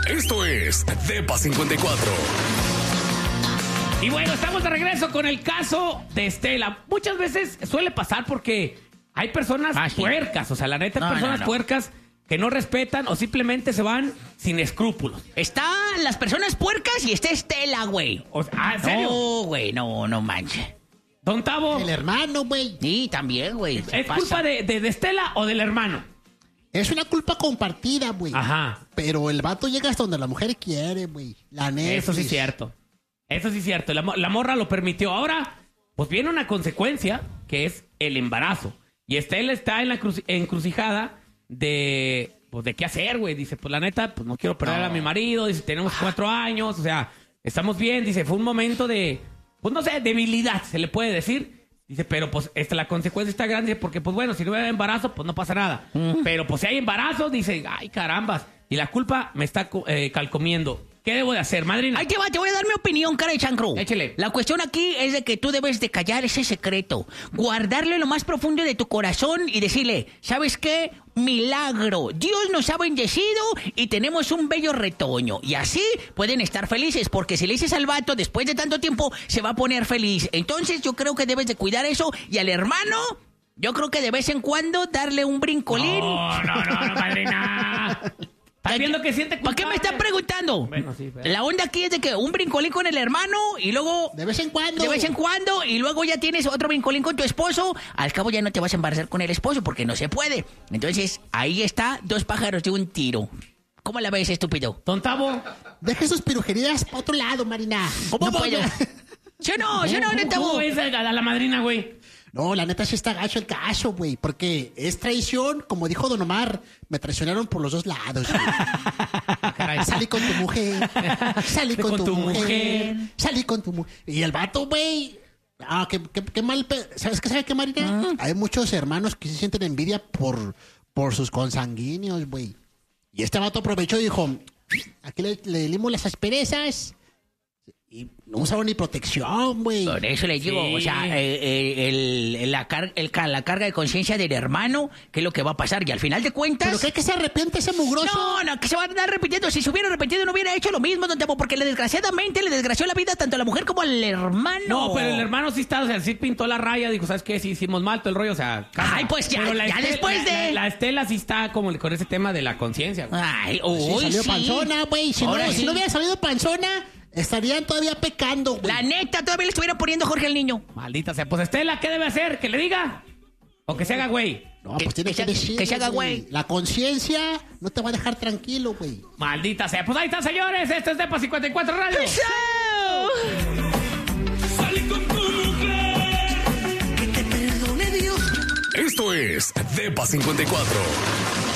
Esto es Depa 54. Y bueno, estamos de regreso con el caso de Estela. Muchas veces suele pasar porque hay personas puercas. O sea, la neta, hay personas puercas que no respetan o simplemente se van sin escrúpulos. Están las personas puercas y está Estela, güey. ¿En serio? No, güey, no manches. Don Tavo. El hermano, güey. Sí, también, güey. ¿Es culpa de Estela o del hermano? Es una culpa compartida, güey. Ajá. Pero el vato llega hasta donde la mujer quiere, güey. La neta. Eso sí es cierto. Eso sí es cierto. La morra lo permitió. Ahora, pues viene una consecuencia que es el embarazo. Y Estela está en la encrucijada de qué hacer, güey. Dice, pues la neta, pues no quiero perder a mi marido. Dice, tenemos 4 años. O sea, estamos bien. Dice, fue un momento de, pues no sé, debilidad, se le puede decir. Dice, pero pues la consecuencia está grande porque, pues bueno, si no hay embarazo, pues no pasa nada. Pero pues si hay embarazo, dice, ay, carambas. Y la culpa me está calcomiendo. ¿Qué debo de hacer, madrina? Ahí te va, te voy a dar mi opinión, cara de chancro. Échale. La cuestión aquí es de que tú debes de callar ese secreto, guardarlo en lo más profundo de tu corazón y decirle, ¿sabes qué? Milagro. Dios nos ha bendecido y tenemos un bello retoño. Y así pueden estar felices, porque si le dices al vato, después de tanto tiempo, se va a poner feliz. Entonces yo creo que debes de cuidar eso. Y al hermano, yo creo que de vez en cuando darle un brincolín. No, madrina. ¿Estás viendo que siente culpable? ¿Para qué me están preguntando? Bueno, sí, pero... La onda aquí es de que un brincolín con el hermano y luego... De vez en cuando. Y luego ya tienes otro brincolín con tu esposo. Al cabo ya no te vas a embarazar con el esposo porque no se puede. Entonces, ahí está 2 pájaros de un tiro. ¿Cómo la ves, estúpido? Don Tavo. Deja sus pirujerías para otro lado, Marina. ¿Cómo No puedo? ¿Sí o no, neta? ¿Cómo es a la madrina, güey? No, la neta sí está gacho el caso, güey. Porque es traición, como dijo Don Omar. Me traicionaron por los 2 lados, güey. Salí con tu mujer. Salí con tu mujer. Salí con tu mujer. Y el vato, güey. Qué mal. ¿Sabes qué? ¿Sabe qué, Marina? Hay muchos hermanos que se sienten envidia por sus consanguíneos, güey. Y este vato aprovechó y dijo, aquí le dimos las asperezas. Y no usaron ni protección, güey. Por eso le digo, Sí. o sea, la carga de conciencia del hermano, ¿qué es lo que va a pasar? Y al final de cuentas... ¿Pero qué que se arrepiente ese mugroso? No, que se va a andar repitiendo. Si se hubiera arrepentido no hubiera hecho lo mismo, don Temo, porque desgraciadamente le desgració la vida tanto a la mujer como al hermano. No, pero el hermano sí está, o sea, sí pintó la raya, dijo, ¿sabes qué? Sí hicimos mal todo el rollo, o sea... Ay, pues ya, Pero ya después de... La Estela sí está como con ese tema de la conciencia, güey. Ay, Sí, uy, salió sí. panzona, güey. Si no hubiera salido panzona, estarían todavía pecando, güey. La neta, todavía le estuvieran poniendo Jorge al niño. Maldita sea. Pues Estela, ¿qué debe hacer? ¿Que le diga? ¿O que se haga güey? No, pues tiene que decir. que se haga güey. La conciencia no te va a dejar tranquilo, güey. Maldita sea. Pues ahí está, señores. Esto es Depa 54 Radio. Salí con tu mujer. Que te perdone Dios. Esto es Depa 54.